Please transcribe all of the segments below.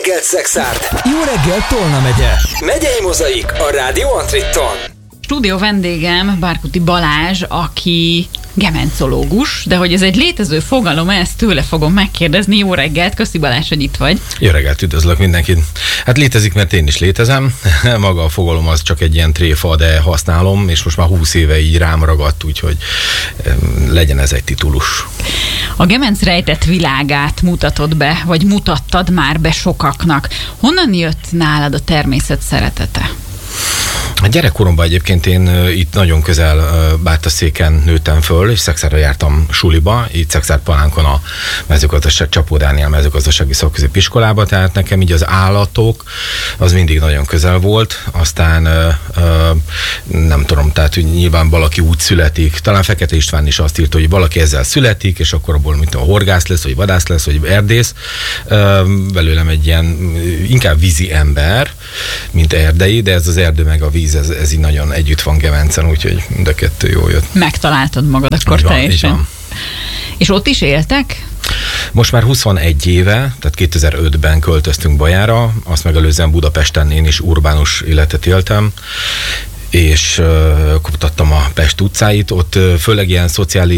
reggelt, Szexárd! Jó reggelt, Tolna megye! Megyei Mozaik a Rádió Antritton. Stúdió vendégem Bárkuti Balázs, aki gemencológus, de hogy ez egy létező fogalom, ezt tőle fogom megkérdezni. Jó reggelt, köszi Balázs, hogy itt vagy. Jó reggelt, üdvözlök mindenkit. Hát létezik, mert én is létezem. Maga a fogalom az csak egy ilyen tréfa, de használom, és most már 20 éve így rám ragadt, úgyhogy legyen ez egy titulus. A gemenc rejtett világát mutatod be, vagy mutattad már be sokaknak. Honnan jött nálad a természet szeretete? A gyerekkoromban egyébként én itt nagyon közel Bártaszéken nőttem föl, és Szexárdra jártam suliba, itt Szexárd-Palánkon a mezőgazdaság, Csapó Dániel mezőgazdasági szakközépiskolába, tehát nekem így az állatok az mindig nagyon közel volt, aztán nem tudom, tehát hogy nyilván valaki úgy születik, talán Fekete István is azt írta, hogy valaki ezzel születik, és akkor abból mint a horgász lesz, vagy vadász lesz, vagy erdész, belőlem egy ilyen inkább vízi ember, mint erdei, de ez az erdő meg a víz, ez így nagyon együtt van Gemencen, úgyhogy mind a kettő jól jött. Megtaláltad magad akkor teljesen. Így van. És ott is éltek? Most már 21 éve, tehát 2005-ben költöztünk Bajára, azt megelőzően Budapesten én is urbánus életet éltem, és kutattam a Pest utcáit, ott főleg ilyen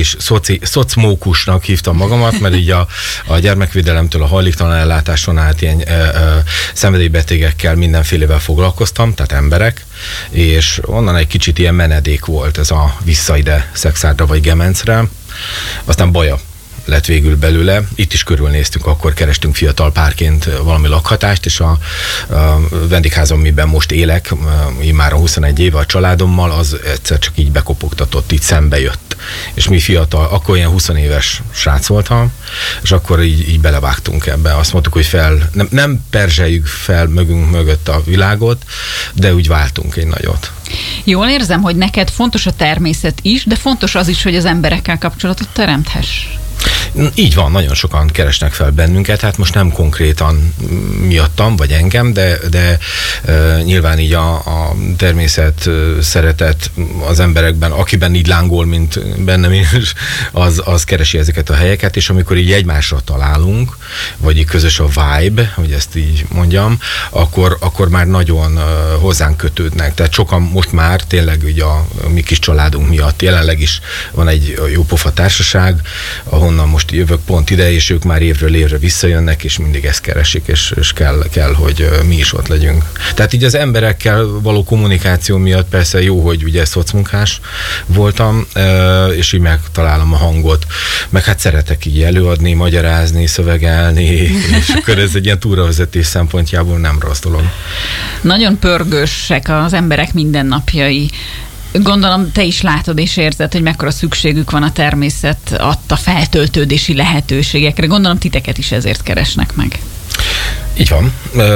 szocmókusnak hívtam magamat, mert így a gyermekvédelemtől a hajléktalan ellátáson át ilyen szenvedélybetegekkel mindenfélevel foglalkoztam, tehát emberek, és onnan egy kicsit ilyen menedék volt ez a vissza ide Szexárdra vagy Gemencre, aztán Baja lett végül belőle. Itt is körülnéztünk, akkor kerestünk fiatal párként valami lakhatást, és a vendégházam, amiben most élek, már a 21 éve a családommal, az egyszer csak így bekopogtatott, így szembe jött. És mi fiatal, akkor ilyen 20 éves srác voltam, és akkor így belevágtunk ebbe. Azt mondtuk, hogy nem perzseljük fel mögött a világot, de úgy váltunk egy nagyot. Jól érzem, hogy neked fontos a természet is, de fontos az is, hogy az emberekkel kapcsolatot teremthess. Így van, nagyon sokan keresnek fel bennünket, hát most nem konkrétan miattam, vagy engem, de nyilván így a természet szeretet az emberekben, akiben így lángol, mint bennem is, az keresi ezeket a helyeket, és amikor így egymásra találunk, vagy így közös a vibe, hogy ezt így mondjam, akkor már nagyon hozzánk kötődnek. Tehát sokan most már tényleg ugye a mi kis családunk miatt jelenleg is van egy jópofa társaság, ahonnan most jövök pont ide, és ők már évről évre visszajönnek, és mindig ezt keresik, és kell, hogy mi is ott legyünk. Tehát így az emberekkel való kommunikáció miatt persze jó, hogy ugye szocmunkás voltam, és így megtalálom a hangot, meg hát szeretek így előadni, magyarázni, szövegelni, és akkor ez egy ilyen túravezetés szempontjából nem rossz dolog. Nagyon pörgősek az emberek mindennapjai. Gondolom, te is látod és érzed, hogy mekkora szükségük van a természet adta feltöltődési lehetőségekre. Gondolom, titeket is ezért keresnek meg. Így van.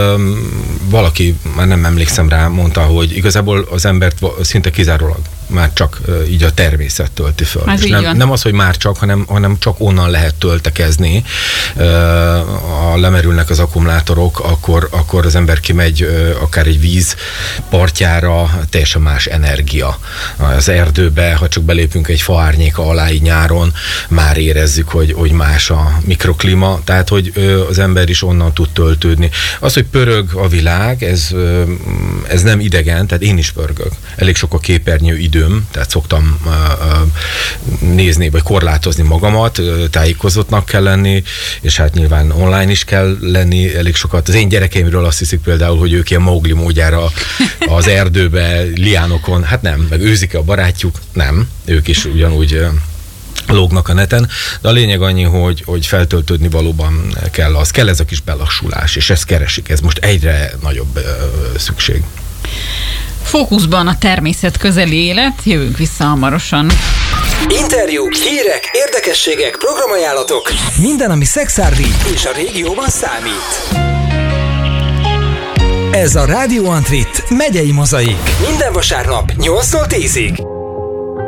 Valaki, már nem emlékszem rá, mondta, hogy igazából az embert szinte kizárólag már csak így a természet tölti föl. És nem az, hogy már csak, hanem csak onnan lehet töltekezni. Ha lemerülnek az akkumulátorok, akkor az ember kimegy akár egy víz partjára, teljesen más energia. Az erdőbe, ha csak belépünk egy fa árnyéka alá így nyáron, már érezzük, hogy más a mikroklíma, tehát hogy az ember is onnan tud töltődni. Az, hogy pörög a világ, ez nem idegen, tehát én is pörgök. Elég sok a képernyő időm, tehát szoktam nézni, vagy korlátozni magamat, tájékozottnak kell lenni, és hát nyilván online is kell lenni elég sokat. Az én gyerekeimről azt hiszik például, hogy ők ilyen Mowgli módjára az erdőbe, liánokon, hát nem, meg őzik a barátjuk, nem, ők is ugyanúgy lógnak a neten, de a lényeg annyi, hogy feltöltődni valóban kell ez a kis belassulás, és ezt keresik, ez most egyre nagyobb szükség. Fókuszban a természet közeli élet, jövünk vissza hamarosan. Interjúk, hírek, érdekességek, programajánlatok. Minden, ami szexárdi És a régióban számít. Ez a Rádió Antrit megyei mozaik. Minden vasárnap 8-tól 10-ig.